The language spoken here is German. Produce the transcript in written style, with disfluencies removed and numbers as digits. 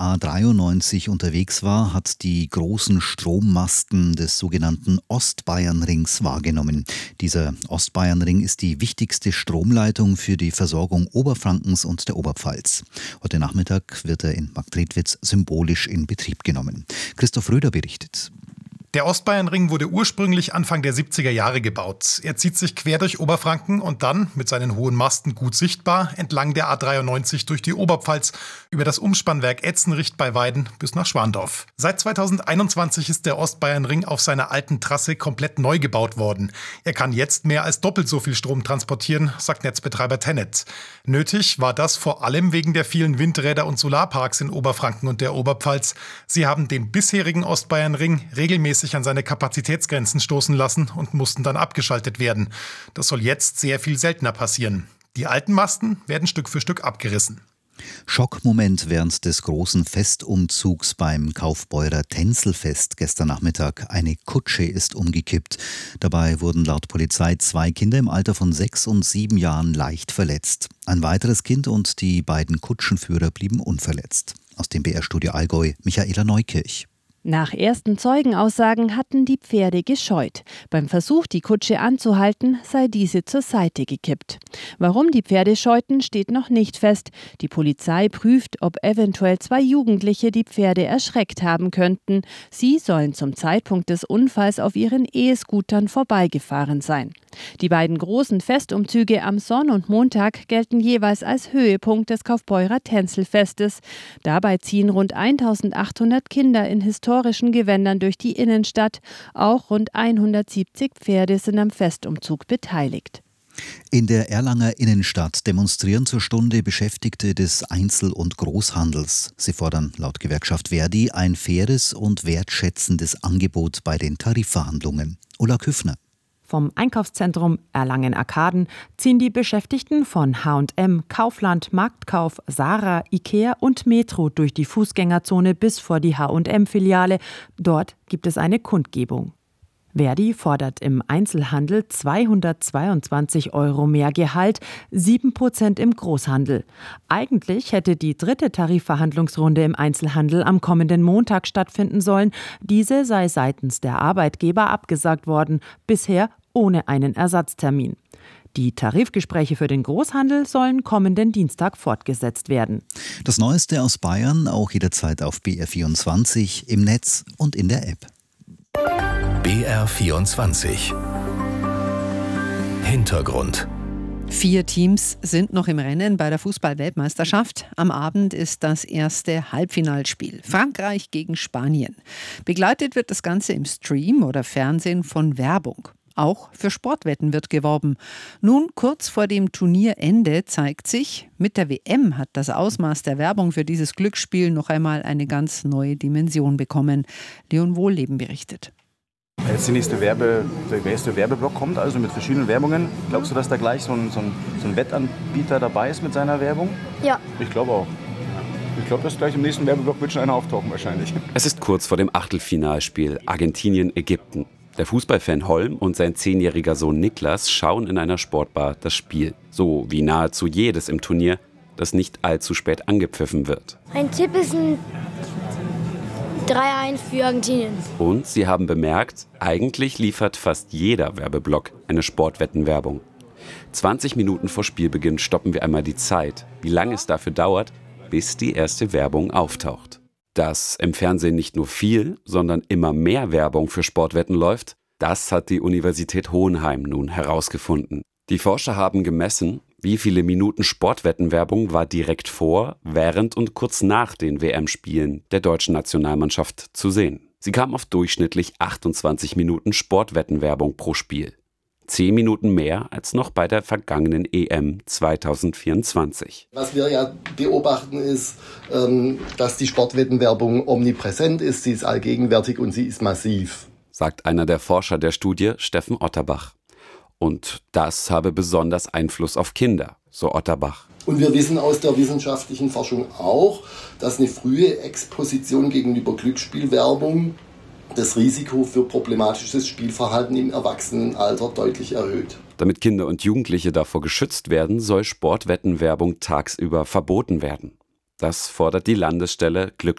A93 unterwegs war, hat die großen Strommasten des sogenannten Ostbayernrings wahrgenommen. Dieser Ostbayernring ist die wichtigste Stromleitung für die Versorgung Oberfrankens und der Oberpfalz. Heute Nachmittag wird er in Marktredwitz symbolisch in Betrieb genommen. Christoph Röder berichtet. Der Ostbayernring wurde ursprünglich Anfang der 70er Jahre gebaut. Er zieht sich quer durch Oberfranken und dann, mit seinen hohen Masten gut sichtbar, entlang der A93 durch die Oberpfalz, über das Umspannwerk Etzenricht bei Weiden bis nach Schwandorf. Seit 2021 ist der Ostbayernring auf seiner alten Trasse komplett neu gebaut worden. Er kann jetzt mehr als doppelt so viel Strom transportieren, sagt Netzbetreiber TenneT. Nötig war das vor allem wegen der vielen Windräder und Solarparks in Oberfranken und der Oberpfalz. Sie haben den bisherigen Ostbayernring regelmäßig an seine Kapazitätsgrenzen stoßen lassen und mussten dann abgeschaltet werden. Das soll jetzt sehr viel seltener passieren. Die alten Masten werden Stück für Stück abgerissen. Schockmoment während des großen Festumzugs beim Kaufbeurer Tänzelfest gestern Nachmittag. Eine Kutsche ist umgekippt. Dabei wurden laut Polizei 2 Kinder im Alter von 6 und 7 Jahren leicht verletzt. Ein weiteres Kind und die beiden Kutschenführer blieben unverletzt. Aus dem BR-Studio Allgäu, Michaela Neukirch. Nach ersten Zeugenaussagen hatten die Pferde gescheut. Beim Versuch, die Kutsche anzuhalten, sei diese zur Seite gekippt. Warum die Pferde scheuten, steht noch nicht fest. Die Polizei prüft, ob eventuell 2 Jugendliche die Pferde erschreckt haben könnten. Sie sollen zum Zeitpunkt des Unfalls auf ihren E-Scootern vorbeigefahren sein. Die beiden großen Festumzüge am Sonn- und Montag gelten jeweils als Höhepunkt des Kaufbeurer Tänzelfestes. Dabei ziehen rund 1800 Kinder in historischen Gewändern durch die Innenstadt. Auch rund 170 Pferde sind am Festumzug beteiligt. In der Erlanger Innenstadt demonstrieren zur Stunde Beschäftigte des Einzel- und Großhandels. Sie fordern laut Gewerkschaft Verdi ein faires und wertschätzendes Angebot bei den Tarifverhandlungen. Ulla Küffner. Vom Einkaufszentrum Erlangen-Arkaden ziehen die Beschäftigten von H&M, Kaufland, Marktkauf, Sarah, Ikea und Metro durch die Fußgängerzone bis vor die H&M-Filiale. Dort gibt es eine Kundgebung. Verdi fordert im Einzelhandel 222 € mehr Gehalt, 7% im Großhandel. Eigentlich hätte die 3. Tarifverhandlungsrunde im Einzelhandel am kommenden Montag stattfinden sollen. Diese sei seitens der Arbeitgeber abgesagt worden, bisher ohne einen Ersatztermin. Die Tarifgespräche für den Großhandel sollen kommenden Dienstag fortgesetzt werden. Das Neueste aus Bayern auch jederzeit auf BR24, im Netz und in der App. BR24 Hintergrund. 4 Teams sind noch im Rennen bei der Fußball-Weltmeisterschaft. Am Abend ist das erste Halbfinalspiel. Frankreich gegen Spanien. Begleitet wird das Ganze im Stream oder Fernsehen von Werbung. Auch für Sportwetten wird geworben. Nun, kurz vor dem Turnierende zeigt sich, mit der WM hat das Ausmaß der Werbung für dieses Glücksspiel noch einmal eine ganz neue Dimension bekommen. Leon Wohlleben berichtet. Jetzt der nächste Werbeblock kommt, also mit verschiedenen Werbungen. Glaubst du, dass da gleich so ein Wettanbieter dabei ist mit seiner Werbung? Ja. Ich glaube auch. Ich glaube, dass gleich im nächsten Werbeblock wird schon einer auftauchen wahrscheinlich. Es ist kurz vor dem Achtelfinalspiel Argentinien-Ägypten. Der Fußballfan Holm und sein 10-jähriger Sohn Niklas schauen in einer Sportbar das Spiel. So wie nahezu jedes im Turnier, das nicht allzu spät angepfiffen wird. Ein Tipp ist ein 3-1 für Argentinien. Und sie haben bemerkt, eigentlich liefert fast jeder Werbeblock eine Sportwettenwerbung. 20 Minuten vor Spielbeginn stoppen wir einmal die Zeit, wie lange es dafür dauert, bis die erste Werbung auftaucht. Dass im Fernsehen nicht nur viel, sondern immer mehr Werbung für Sportwetten läuft, das hat die Universität Hohenheim nun herausgefunden. Die Forscher haben gemessen, wie viele Minuten Sportwettenwerbung war direkt vor, während und kurz nach den WM-Spielen der deutschen Nationalmannschaft zu sehen. Sie kam auf durchschnittlich 28 Minuten Sportwettenwerbung pro Spiel. 10 Minuten mehr als noch bei der vergangenen EM 2024. Was wir ja beobachten ist, dass die Sportwettenwerbung omnipräsent ist, sie ist allgegenwärtig und sie ist massiv. Sagt einer der Forscher der Studie, Steffen Otterbach. Und das habe besonders Einfluss auf Kinder, so Otterbach. Und wir wissen aus der wissenschaftlichen Forschung auch, dass eine frühe Exposition gegenüber Glücksspielwerbung das Risiko für problematisches Spielverhalten im Erwachsenenalter deutlich erhöht. Damit Kinder und Jugendliche davor geschützt werden, soll Sportwettenwerbung tagsüber verboten werden. Das fordert die Landesstelle